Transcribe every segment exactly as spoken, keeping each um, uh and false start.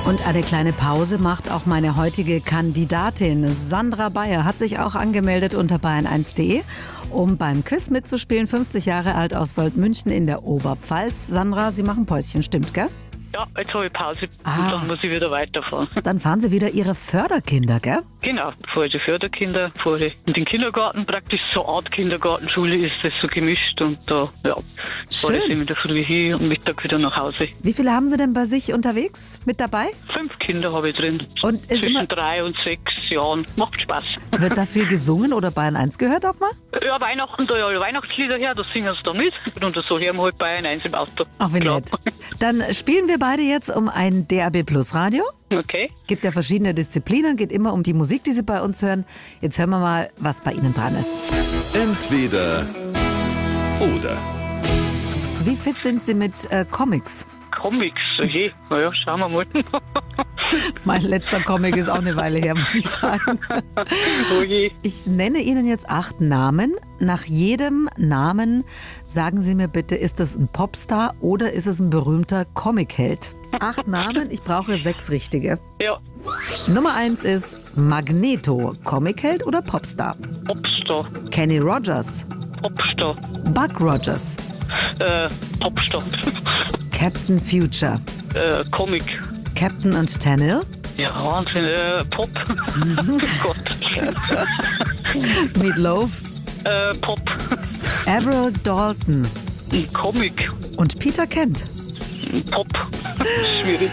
Und eine kleine Pause macht auch meine heutige Kandidatin. Sandra Bayer hat sich auch angemeldet unter bayern eins punkt de, um beim Quiz mitzuspielen. fünfzig Jahre alt aus Waldmünchen in der Oberpfalz. Sandra, Sie machen Päuschen, stimmt, gell? Ja, jetzt habe ich Pause Ah. und dann muss ich wieder weiterfahren. Dann fahren Sie wieder Ihre Förderkinder, gell? Genau, vor die Förderkinder, vor in den Kindergarten, praktisch so Art Kindergartenschule ist das so gemischt und da, ja, fahre ich Schön. in der Früh hin und Mittag wieder nach Hause. Wie viele haben Sie denn bei sich unterwegs mit dabei? Fünf Kinder habe ich drin. Und ist Zwischen immer- drei und sechs Jahren. Macht Spaß. Wird da viel gesungen oder Bayern eins gehört auch mal? Ja, Weihnachten, da ja alle Weihnachtslieder her, da singen sie da mit. Und so hören wir halt Bayern eins im Auto. Ach, wie Klar. nett. Dann spielen wir beide jetzt um ein D A B Plus Radio. Okay. Gibt ja verschiedene Disziplinen, geht immer um die Musik, die Sie bei uns hören. Jetzt hören wir mal, was bei Ihnen dran ist. Entweder oder. Wie fit sind Sie mit äh, Comics? Comics, okay. Naja, schauen wir mal. Mein letzter Comic ist auch eine Weile her, muss ich sagen. Okay. Ich nenne Ihnen jetzt acht Namen. Nach jedem Namen sagen Sie mir bitte, ist es ein Popstar oder ist es ein berühmter Comicheld? Acht Namen, ich brauche sechs richtige. Ja, Nummer eins ist Magneto, Comicheld oder Popstar? Popstar. Kenny Rogers, Popstar. Buck Rogers, Äh, Popstar. Captain Future, äh, Comic. Captain und Tennille, Ja, Wahnsinn. Äh, Pop. Gott. Meatloaf, äh, Pop. Avril Dalton Ein Comic. und Peter Kent. Ein Pop. Schwierig.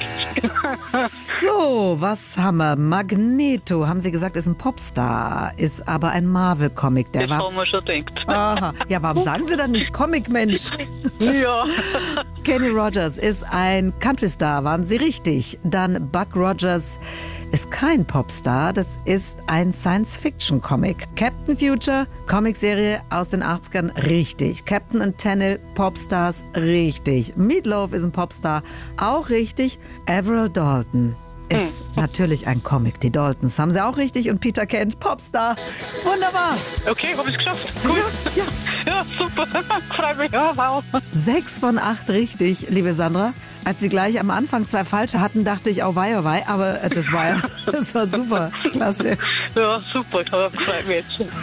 So, was haben wir? Magneto, haben Sie gesagt, ist ein Popstar, ist aber ein Marvel-Comic. Der Das war. haben wir schon gedacht. Aha. Ja, warum sagen Sie dann nicht Comic-Mensch? Ja. Kenny Rogers ist ein Country-Star, waren Sie richtig. Dann Buck Rogers ist kein Popstar, das ist ein Science-Fiction-Comic. Captain Future, Comicserie aus den achtzigern, richtig. Captain und Tennille, Popstars, richtig. Meatloaf ist ein Popstar, auch richtig. Avril Dalton ist natürlich ein Comic. Die Daltons haben Sie auch richtig. Und Peter Kent, Popstar. Wunderbar. Okay, habe ich es geschafft. Cool. Ja, Ja, super. Freut mich. Ja, wow. Sechs von acht richtig, liebe Sandra. Als Sie gleich am Anfang zwei falsche hatten, dachte ich, oh wei, oh wei, aber äh, das war ja, das war super, klasse. Ja, super. Freut mich jetzt.